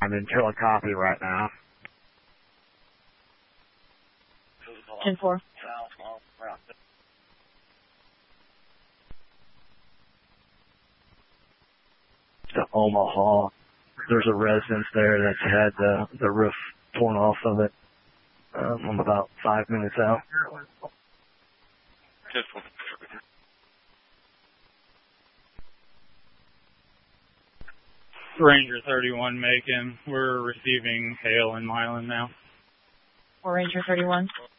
I'm in Chillicothe right now. 10-4. To Omaha. There's a residence there that's had the roof torn off of it. I'm about 5 minutes out. Ranger 31 Macon. We're receiving hail in Milan now. Or Ranger 31.